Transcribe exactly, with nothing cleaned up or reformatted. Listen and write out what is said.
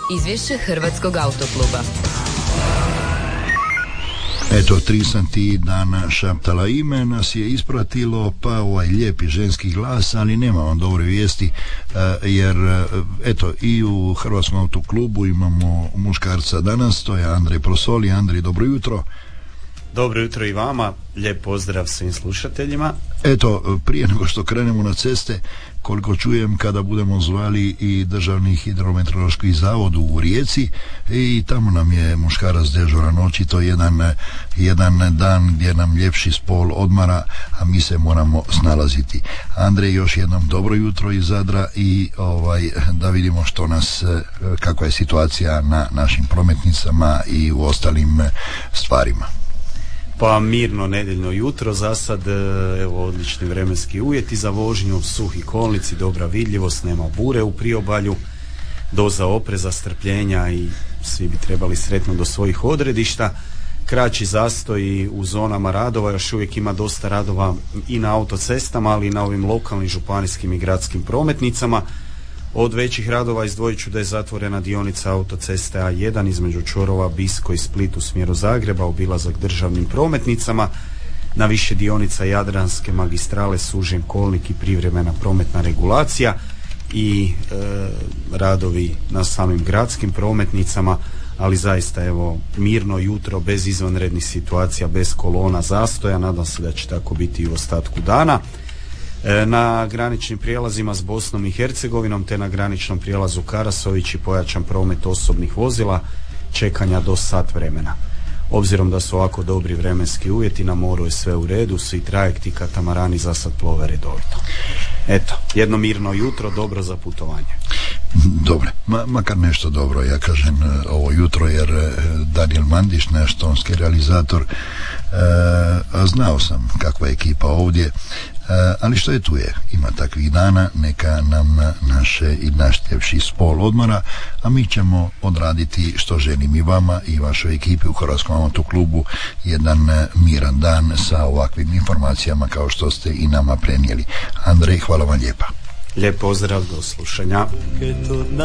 Izvješće Hrvatskog autokluba. Eto, tri sam ti dana šaptala ime, nas je ispratilo, pa ovaj lijepi ženski glas, ali nema vam dobre vijesti, jer eto, i u Hrvatskom autoklubu imamo muškarca danas, to je Andrej Prosoli. Andrej, dobro jutro. Dobro jutro i vama, lijep pozdrav svim slušateljima. Eto, prije nego što krenemo na ceste, koliko čujem, kada budemo zvali i Državni hidrometeorološki zavod u Rijeci, i tamo nam je muškarac dežuran, očito jedan, jedan dan gdje nam ljepši spol odmara, a mi se moramo snalaziti. Andrej, još jednom dobro jutro iz Zadra i ovaj, da vidimo što nas, kakva je situacija na našim prometnicama i u ostalim stvarima. Pa mirno nedjeljno jutro, za sad evo odlični vremenski uvjeti za vožnju, suhi kolnici, dobra vidljivost, nema bure u priobalju, doza opreza, strpljenja i svi bi trebali sretno do svojih odredišta. Kraći zastoj u zonama radova, još uvijek ima dosta radova i na autocestama, ali i na ovim lokalnim, županijskim i gradskim prometnicama. Od većih radova izdvojit ću da je zatvorena dionica autoceste A jedan između čvorova Bisko i Split u smjeru Zagreba, obilazak državnim prometnicama. Na više dionica Jadranske magistrale sužen kolnik i privremena prometna regulacija i e, radovi na samim gradskim prometnicama, ali zaista evo mirno jutro, bez izvanrednih situacija, bez kolona zastoja. Nadam se da će tako biti i u ostatku dana. Na graničnim prijelazima s Bosnom i Hercegovinom te na graničnom prijelazu Karasović i pojačan promet osobnih vozila, čekanja do sat vremena. Obzirom da su ovako dobri vremenski uvjeti, na moru je sve u redu, svi trajekti, katamarani za sad plove redovito. Eto, jedno mirno jutro, dobro za putovanje. Dobre, Ma, makar nešto dobro, ja kažem ovo jutro, jer Daniel Mandić, naš tonski realizator, e, a znao sam kakva je ekipa ovdje, e, ali što je tu je, ima takvih dana, neka nam naše i naš ljepši spol odmora, a mi ćemo odraditi što želim i vama i vašoj ekipi u Hrvatskom autoklubu jedan miran dan sa ovakvim informacijama kao što ste i nama prenijeli. Andrej, hvala vam lijepa. Lijep pozdrav, do slušanja.